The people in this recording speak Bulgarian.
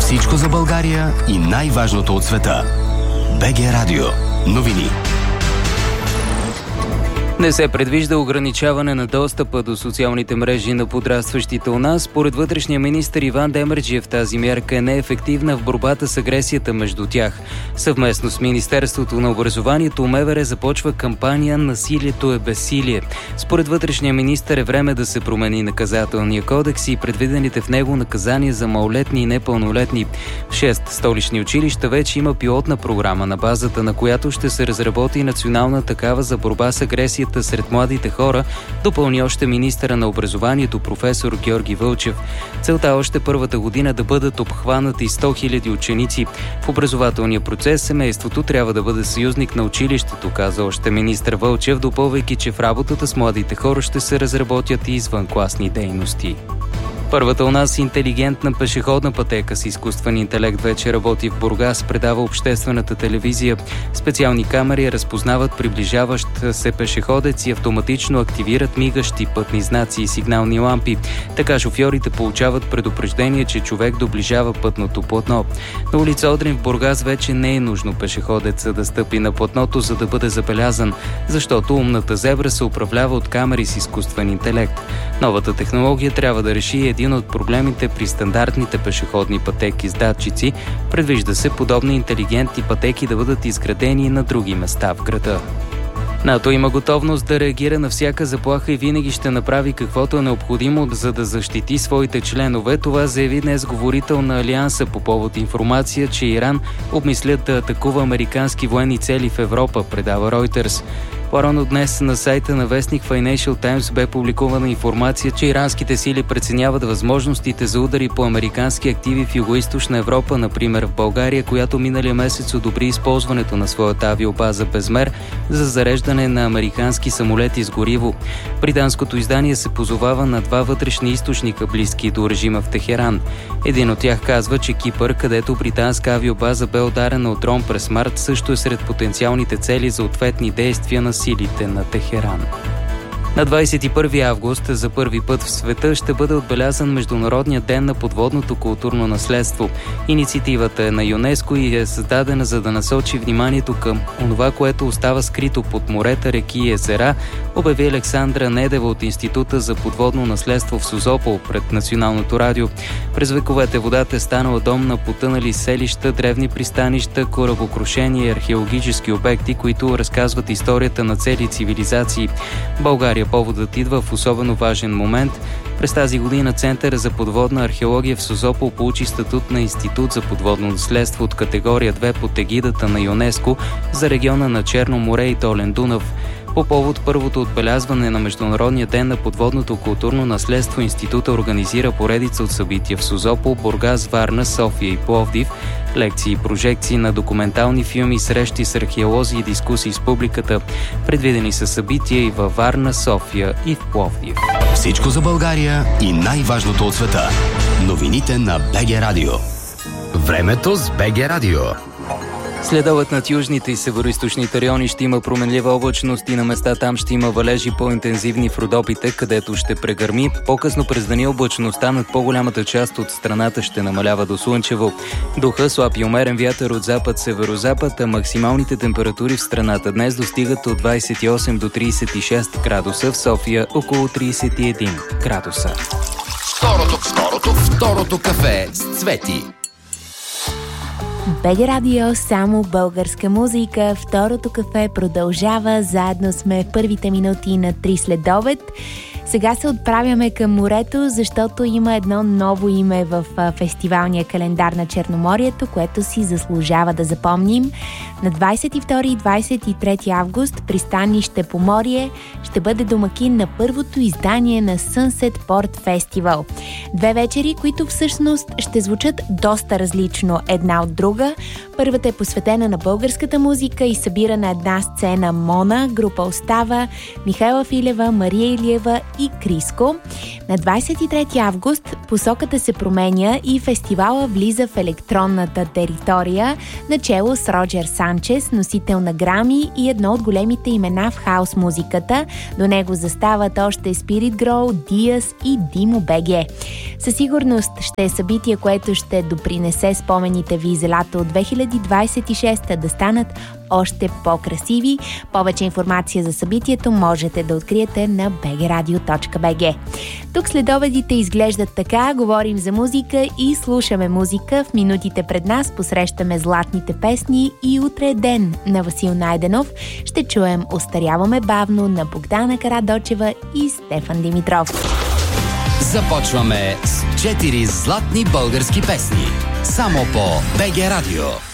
Всичко за България и най-важното от света. БГ Радио. Новини. Не се предвижда ограничаване на достъпа до социалните мрежи на подрастващите у нас. Според вътрешния министър Иван Демерджиев, тази мярка е неефективна в борбата с агресията между тях. Съвместно с Министерството на образованието МВР започва кампания "Насилието е безсилие". Според вътрешния министър е време да се промени наказателния кодекс и предвидените в него наказания за малолетни и непълнолетни. В 6 столични училища вече има пилотна програма, на базата на която ще се разработи национална такава за борба с агресията сред младите хора, допълни още министъра на образованието професор Георги Вълчев. Целта още първата година да бъдат обхванати 100 000 ученици. В образователния процес семейството трябва да бъде съюзник на училището, каза още министър Вълчев, допълвайки, че в работата с младите хора ще се разработят и извънкласни дейности. Първата у нас интелигентна пешеходна пътека с изкуствен интелект вече работи в Бургас, предава обществената телевизия. Специални камери разпознават приближаващ се пешеходец и автоматично активират мигащи пътни знаци и сигнални лампи. Така шофьорите получават предупреждение, че човек доближава пътното платно. На улица Одрин в Бургас вече не е нужно пешеходеца да стъпи на платното, за да бъде забелязан, защото умната зебра се управлява от камери с изкуствен интелект. Новата технология трябва да реши един от проблемите при стандартните пешеходни пътеки с датчици. Предвижда се подобни интелигентни пътеки да бъдат изградени на други места в града. НАТО има готовност да реагира на всяка заплаха и винаги ще направи каквото е необходимо, за да защити своите членове. Това заяви днес говорител на Алианса по повод информация, че Иран обмислят да атакува американски военни цели в Европа, предава Reuters. По-рано днес на сайта на вестник Financial Times бе публикувана информация, че иранските сили преценяват възможностите за удари по американски активи в Югоизточна Европа, например в България, която миналия месец одобри използването на своята авиобаза Безмер за зареждане на американски самолети с гориво. Британското издание се позовава на 2 вътрешни източника, близки до режима в Техеран. Един от тях казва, че Кипър, където британска авиобаза бе ударена от дрон през март, също е сред потенциалните цели за ответни действия на силите на Техеран. На 21 август за първи път в света ще бъде отбелязан Международният ден на подводното културно наследство. Инициативата е на ЮНЕСКО и е създадена за да насочи вниманието към онова, което остава скрито под морета, реки и езера, обяви Александра Недева от Института за подводно наследство в Созопол пред Националното радио. През вековете водата е станала дом на потънали селища, древни пристанища, корабокрушения и археологически обекти, които разказват историята на цели цивилизации. България поводът идва в особено важен момент. През тази година Център за подводна археология в Созопол получи статут на Институт за подводно наследство от категория 2 под егидата на ЮНЕСКО за региона на Черно море и Долен Дунав. По повод първото отбелязване на Международния ден на подводното културно наследство, Института организира поредица от събития в Созопол, Бургас, Варна, София и Пловдив, лекции и прожекции на документални филми, срещи с археолози и дискусии с публиката. Предвидени са събития и във Варна, София и в Пловдив. Всичко за България и най-важното от света. Новините на БГ Радио. Времето с БГ Радио. Следобед над южните и североизточните райони ще има променлива облачност и на места там ще има валежи по-интензивни в Родопите, където ще прегърми. По-късно през деня облачността над по-голямата част от страната ще намалява до слънчево. Духа слаб и умерен вятър от запад-северозапад, а максималните температури в страната днес достигат от 28 до 36 градуса, в София около 31 градуса. Второто кафе с Цвети. БГ Радио, само българска музика. Второто кафе продължава. Заедно сме в първите минути на 3 следобед. Сега се отправяме към морето, защото има едно ново име в фестивалния календар на Черноморието, което си заслужава да запомним. На 22 и 23 август пристанище Поморие ще бъде домакин на първото издание на Sunset Port Festival. 2 вечери, които всъщност ще звучат доста различно една от друга. Първата е посветена на българската музика и събира на една сцена Мона, група Остава, Михайла Филева, Мария Илиева и Криско. На 23 август посоката се променя и фестивала влиза в електронната територия, начело с Роджер Санчес, носител на Грами и едно от големите имена в хаус музиката. До него застават още Spirit Grow, Diaz и Dimo BG. Със сигурност ще е събитие, което ще допринесе спомените ви за лято от 2026 да станат още по-красиви. Повече информация за събитието можете да откриете на bgradio.bg. Тук следобедите изглеждат така, говорим за музика и слушаме музика. В минутите пред нас посрещаме златните песни и утре е ден на Васил Найденов. Ще чуем "Остаряваме бавно" на Богдана Карадочева и Стефан Димитров. Започваме с 4 златни български песни. Само по БГ Радио.